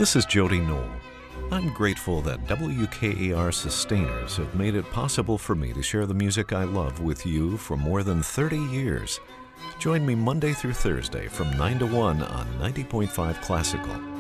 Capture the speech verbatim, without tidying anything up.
This is Jody Knoll. I'm grateful that W K A R sustainers have made it possible for me to share the music I love with you for more than thirty years. Join me Monday through Thursday from nine to one on ninety point five Classical.